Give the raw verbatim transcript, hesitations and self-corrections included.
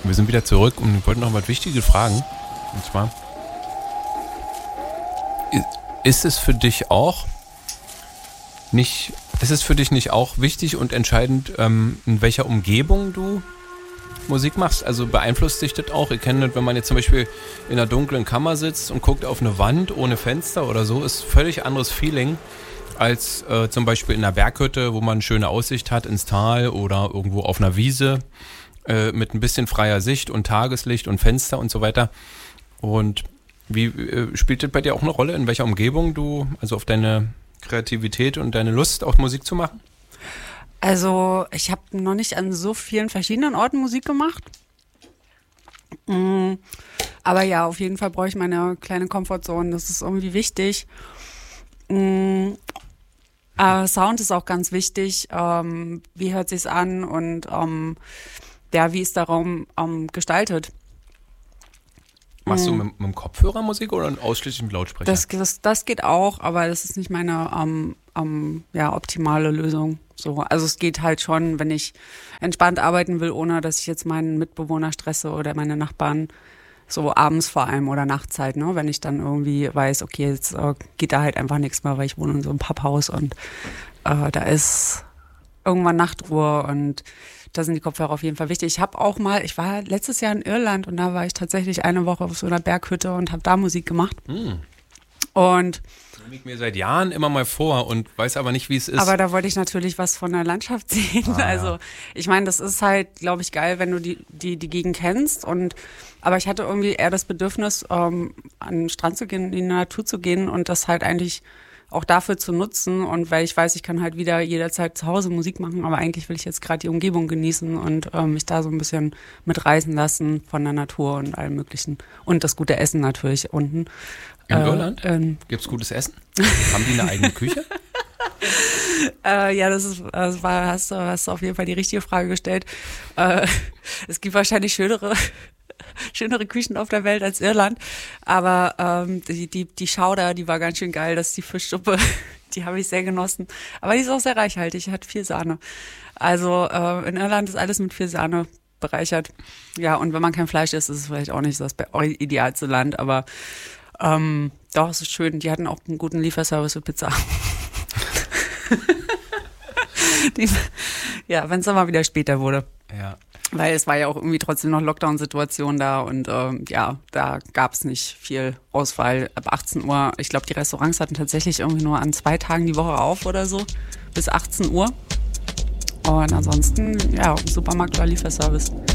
Wir sind wieder zurück und wir wollten noch was Wichtiges fragen. Und zwar, ist es für dich auch nicht, ist es für dich nicht auch wichtig und entscheidend, ähm, in welcher Umgebung du Musik machst? Also beeinflusst dich das auch? Ihr kennt das, wenn man jetzt zum Beispiel in einer dunklen Kammer sitzt und guckt auf eine Wand ohne Fenster oder so, ist völlig anderes Feeling als äh, zum Beispiel in einer Berghütte, wo man eine schöne Aussicht hat ins Tal oder irgendwo auf einer Wiese äh, mit ein bisschen freier Sicht und Tageslicht und Fenster und so weiter. Und wie äh, spielt das bei dir auch eine Rolle, in welcher Umgebung du, also auf deine Kreativität und deine Lust, auch Musik zu machen? Also ich habe noch nicht an so vielen verschiedenen Orten Musik gemacht. Mm, aber ja, auf jeden Fall brauche ich meine kleine Comfortzone. Das ist irgendwie wichtig. Mm, äh, Sound ist auch ganz wichtig. Ähm, wie hört sich's an und ähm, ja, wie ist der Raum ähm, gestaltet? Machst du mit, mit dem Kopfhörer Musik oder ausschließlich mit Lautsprecher? Das, das, das geht auch, aber das ist nicht meine ähm, ähm, ja, optimale Lösung. So, also es geht halt schon, wenn ich entspannt arbeiten will, ohne dass ich jetzt meinen Mitbewohner stresse oder meine Nachbarn, so abends vor allem oder nachts halt, ne? Wenn ich dann irgendwie weiß, okay, jetzt äh, geht da halt einfach nichts mehr, weil ich wohne in so einem Papphaus und äh, da ist irgendwann Nachtruhe und da sind die Kopfhörer auf jeden Fall wichtig. Ich habe auch mal, ich war letztes Jahr in Irland und da war ich tatsächlich eine Woche auf so einer Berghütte und habe da Musik gemacht. Hm. Und das nehme ich mir seit Jahren immer mal vor und weiß aber nicht, wie es ist. Aber da wollte ich natürlich was von der Landschaft sehen. Ah, also ja. Ich meine, das ist halt, glaube ich, geil, wenn du die, die, die Gegend kennst. Und aber ich hatte irgendwie eher das Bedürfnis, ähm, an den Strand zu gehen, in die Natur zu gehen und das halt eigentlich auch dafür zu nutzen. Und weil ich weiß, ich kann halt wieder jederzeit zu Hause Musik machen, aber eigentlich will ich jetzt gerade die Umgebung genießen und ähm, mich da so ein bisschen mitreißen lassen von der Natur und allem Möglichen. Und das gute Essen natürlich unten. In äh, Irland? Ähm, Gibt's gutes Essen? Haben die eine eigene Küche? äh, ja, das ist, das war, hast du, hast du auf jeden Fall die richtige Frage gestellt. Äh, es gibt wahrscheinlich schönere, schönere Küchen auf der Welt als Irland, aber ähm, die, die, die Schauder, die war ganz schön geil, das ist die Fischsuppe, die habe ich sehr genossen. Aber die ist auch sehr reichhaltig, hat viel Sahne. Also äh, in Irland ist alles mit viel Sahne bereichert. Ja, und wenn man kein Fleisch isst, ist es vielleicht auch nicht das idealste Land, aber Ähm, doch, es ist schön. Die hatten auch einen guten Lieferservice für Pizza. Die, ja, wenn es dann mal wieder später wurde. Ja. Weil es war ja auch irgendwie trotzdem noch Lockdown-Situation da und ähm, ja, da gab es nicht viel Auswahl. Ab achtzehn Uhr, ich glaube, die Restaurants hatten tatsächlich irgendwie nur an zwei Tagen die Woche auf oder so, bis achtzehn Uhr. Und ansonsten, ja, Supermarkt oder Lieferservice.